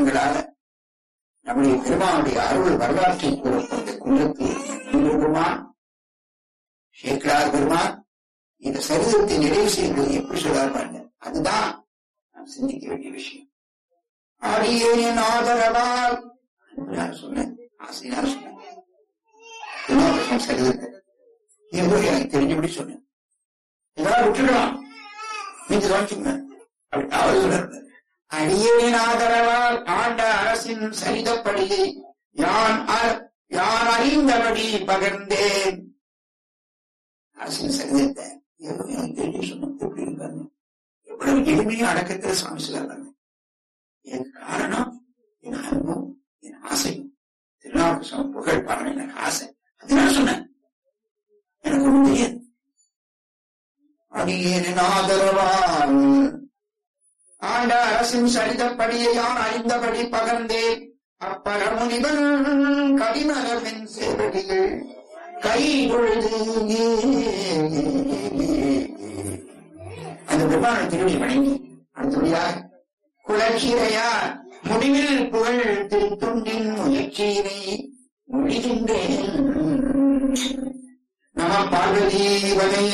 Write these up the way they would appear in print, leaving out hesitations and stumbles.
திருக்குறங்களால நம்முடைய பெருமானுடைய அருள் வரலாற்றை கூறப்பட்ட குன்றத்தில் பெருமான் சேக்கிழார் பெருமான் இந்த சரித்திரத்தை நிறைவு செய்வது எப்படி சொல்றாரு? அதுதான் நாம் சிந்திக்க வேண்டிய விஷயம். அடியேன் ஆதரவால் சொன்னேன், ஆசையார் சொன்னேன், சரித்திரத்தை ஏதோ எனக்கு தெரிஞ்சபடி சொன்னேன். இதெல்லாம் விட்டுடலாம், நீங்க கவனிச்சுங்க. அவர் சொல்றாரு, அடியேன் ஆதரவால் ஆண்ட அரசின் சரிதப்படியை யான் அறிந்தபடி பகிர்ந்தேன். அரசின் சரிதத்தை எனக்கு தெரிஞ்சு சொன்ன எப்படி இருக்காங்க, எவ்வளவு எளிமையும் அடக்கத்தில் சுவாமி சொல்றாங்க. எனக்கு காரணம் என் அன்பும் என் ஆசையும். திருநாவுக்கரசர் புகழ் பாருங்க, எனக்கு ஆசை, அதனால சொன்னேன். எனக்கு ஒண்ணு தெரியாது. அடியேன் ஆதரவால் ஆண்ட அரசின் சரிதப்படியை யான் அறிந்தபடி பகர்ந்தேன். அப்பரமுனிவன் கடிமலவின் சேவடிகள் கை பொழுது அந்த பெருமான திருவிழி வணங்கி அடுத்தபடியாக குலச்சீரையார் முடிவில் புகழ் திருத்துண்டின் முயற்சியினை முடிகின்றேன். நம பார்வதீவனே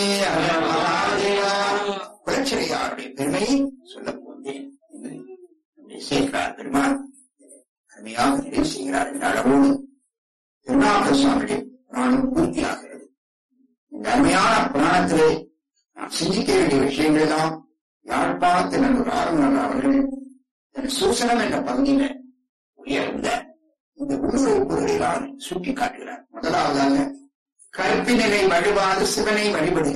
குலச்சிறையாருடைய பெருமையை சொல்ல போந்தேன் என்று சேக்கிழார் பெருமான் அருமையாக நிறைவு செய்கிறார் என்ற அளவோடு திருநாவுக்கரசர் சுவாமியுடைய புராணம் பூர்த்தியாகிறது. இந்த அருமையான புராணத்திலே நாம் சிந்திக்க வேண்டிய விஷயங்கள் எல்லாம் யாழ்ப்பாணத்தில் நல்ல ஆரம்பம் அவர்கள் தன் சூசனம் என்ற பகுதியில உயர்ந்த இந்த உள்ளுரை பொருளால் சுட்டி காட்டுகிறார். முதலாவதாக கற்பினை வழிபாடு சிவனை வழிபடுக.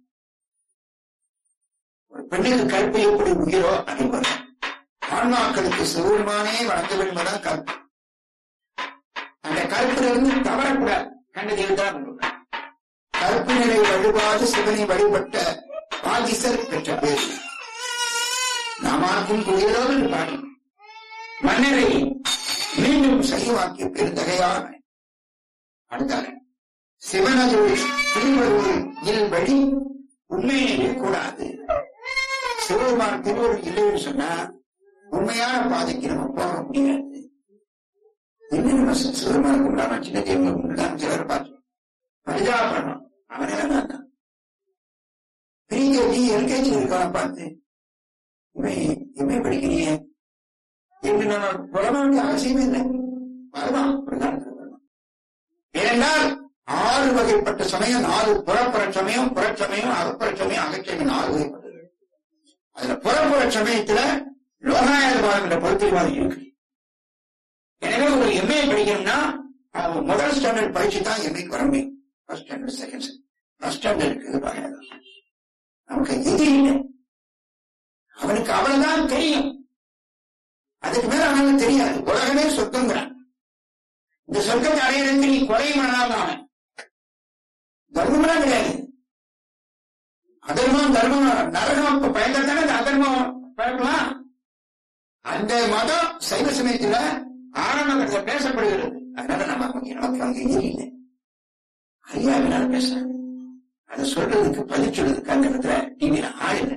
ஒரு பெண்ணுக்கு கற்பு எப்படி உயிரோ அறிவுற ஆன்மாக்களுக்கு சிவருமானே வளர்க்க வேண்டும்தான் கற்பு. அந்த கற்பிலிருந்து தவறக்கூடாது, கண்டதில் தான் கற்பு நிலை வழிபாடு சிவனை வழிபட்ட ஆதிசர் பெற்ற பேர் நாமாக்கும் குயிலோடு பாடி மன்னரை மீண்டும் செய்வாக்கிய பெருந்தகையான அடுத்தாங்க சிவனது திருவருள் வழி உண்மையை கூடாது. சிவபெருமான் திருவருள் இல்லைன்னு சொன்னா உண்மையான பாதைக்கு நம்ம போக முடியாது. என்ன சிவபெருமானுக்கு உண்டான சின்ன தெய்வம் உண்டான சிலர் பார்த்தோம், பரிதாபம் அவனெல்லாம் தான் பிரிஞ்சு எல்கேஜி இருக்கான பார்த்து இவை படிக்கிறீங்க என்று நம்ம புலமா வேண்டிய அவசியமே இல்லை. வருவான் ஏனென்றால் 6 வகைப்பட்ட சமயம், 4 புறப்புற சமயம், புறச்சமயம், அகப்புற சமயம், அகச்சமயம் 4 வகைப்பட்டது. அதுல புறப்புற சமயத்துல லோகாயதவாதம் என்ற பொருத்திவாதம் இருக்கு. எனவே ஒரு எம்ஏ படிக்கணும்னா முதல் ஸ்டாண்டர்ட் பயிற்சி தான் எம்ஏக்கு வர முடியும். First standard, second first standard நமக்கு எது இல்லை. அவனுக்கு அவ்வளவுதான் தெரியும், அதுக்கு மேல அவனுக்கு தெரியாது. உலகமே சொர்க்கங்கிறான். இந்த சொர்க்கத்தை அடையிறதுக்கு நீ கொலை மனதான் தர்மம்லாம் கிடையாது. அதர்மம் தர்மம் நரகம் பயந்தானே அந்த அதர்மம் பழக்கலாம். அந்த மதம் சைவ சமயத்துல ஆரம்பத்தில் பேசப்படுகிறது. அதனால நமக்கு அங்க இல்லை, ஐயாவினால பேசுறாங்க. அதை சொல்றதுக்கு பதில் சொல்றதுக்கு அந்த இடத்துல டிவியில ஆளுங்க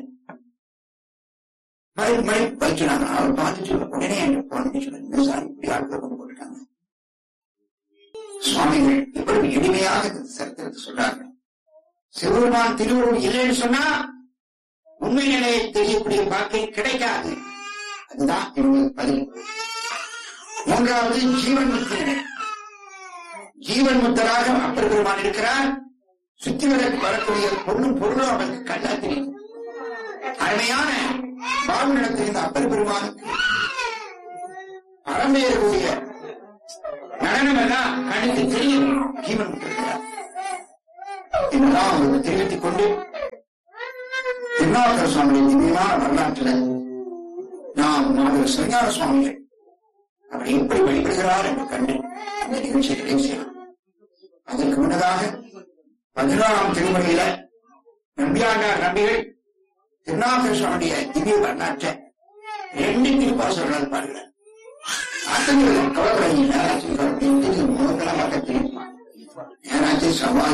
மழை பதிச்சுனாங்க. அவர் பார்த்து சொல்ல உடனே என்று போன சொல்லுங்க சார் இப்படி ஆட்கள் கொண்டு போட்டுட்டாங்க. சுவாமிகள் இவ்வளவு எளிமையாக சரித்திரத்தை சொல்றாங்க. சிவபெருமான் திருவருள் இல்லைன்னு சொன்னா உண்மை நிலையை தெரியக்கூடிய பாக்கியம் கிடைக்காது. அதுதான் என்னுடைய பதில். மூன்றாவது ஜீவன் முக்தி. ஜீவன் முக்தராக அப்பர் பெருமான் இருக்கிறார். சுத்தி வரக்கூடிய பொருளும் அவருக்கு கண்ணா தெரியும். அருமையான வாழ்வு நடத்துகின்ற அப்பர் பெருமானுக்கு அறம்பெயரக்கூடிய நடனம் எல்லாம் கணித்து தெரியும். ஜீவன் முக்திருக்கிறார் என்றெல்லாம் அவங்களுக்கு தெரிவித்துக் கொண்டு திருநாவுக்கரசர் சுவாமியின் திவ்யமான வரலாற்றில் நாம் சிவஞான சுவாமிகள் அவரை எப்படி வழிபடுகிறார் என்று கண்டு அந்த நிகழ்ச்சியை நிறைவு செய்யலாம். அதற்கு முன்னதாக 14ஆம் திருமுறையில நம்பியாண்டார் நம்பிகள் திருநாவுக்கரசர் சுவாமியுடைய திவ்ய வரலாற்றை 2 திருப்பாசல்களால் பாடுகிறார். அத்தனை கவலைப்படையில் யாராச்சும் செவ்வாய்